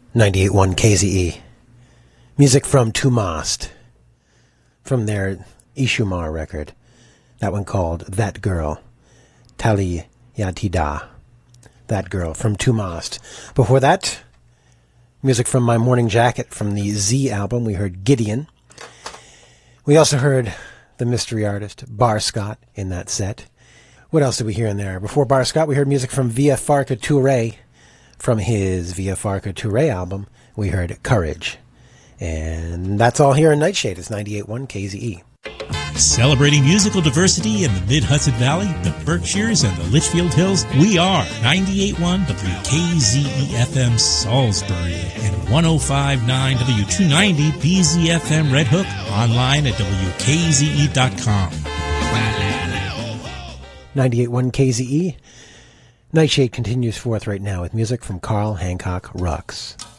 98.1 KZE. Music from Tumast, from their Ishumar record. That one called That Girl, Tali Yatida. That Girl from Tumast. Before that, music from My Morning Jacket from the Z album. We heard Gideon. We also heard the mystery artist Bar Scott in that set. What else did we hear in there? Before Bar Scott, we heard music from Via Farka Touré. From his Via Farka Touré album, we heard Courage. And that's all here in Nightshade. It's 98.1 KZE. Celebrating musical diversity in the Mid-Hudson Valley, the Berkshires, and the Litchfield Hills, we are 98.1 WKZE-FM Salisbury and 105.9 W290 BZFM Red Hook, online at WKZE.com. 98.1 KZE. Nightshade continues forth right now with music from Carl Hancock Rux.